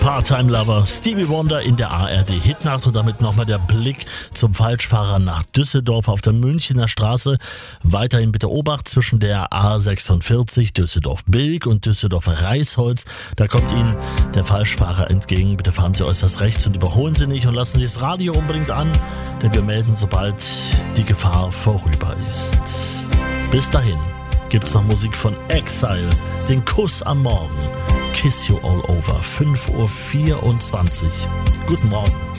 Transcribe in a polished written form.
Part-Time Lover, Stevie Wonder in der ARD-Hitnacht und damit nochmal der Blick zum Falschfahrer nach Düsseldorf auf der Münchener Straße. Weiterhin bitte Obacht zwischen der A46 Düsseldorf-Bilk und Düsseldorf-Reisholz. Da kommt Ihnen der Falschfahrer entgegen. Bitte fahren Sie äußerst rechts und überholen Sie nicht und lassen Sie das Radio unbedingt an, denn wir melden, sobald die Gefahr vorüber ist. Bis dahin gibt's noch Musik von Exile, den Kuss am Morgen. Kiss You All Over, 5:24 Uhr. Guten Morgen.